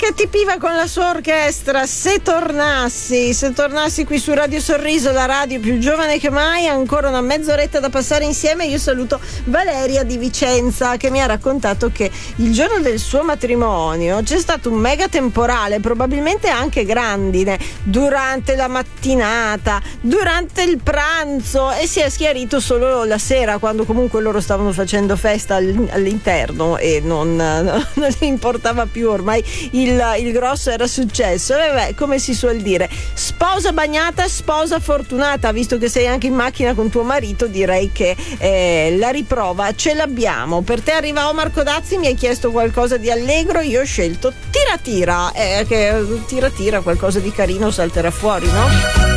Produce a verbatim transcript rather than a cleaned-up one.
Senti Piva con la sua orchestra, se tornassi, se tornassi qui su Radio Sorriso, la radio più giovane che mai, ancora una mezz'oretta da passare insieme. Io saluto Valeria di Vicenza, che mi ha raccontato che il giorno del suo matrimonio c'è stato un mega temporale, probabilmente anche grandine, durante la mattinata, durante il pranzo, e si è schiarito solo la sera, quando comunque loro stavano facendo festa all'interno e non, non gli importava più, ormai il, il grosso era successo. E vabbè, come si suol dire, sposa bagnata, sposa fortunata. Visto che sei anche in macchina con tuo marito, direi che eh, la riprova ce l'abbiamo. Per te arriva Omar Codazzi, mi hai chiesto qualcosa di allegro, io ho scelto Tira Tira, eh, che Tira Tira qualcosa di carino salterà fuori, no?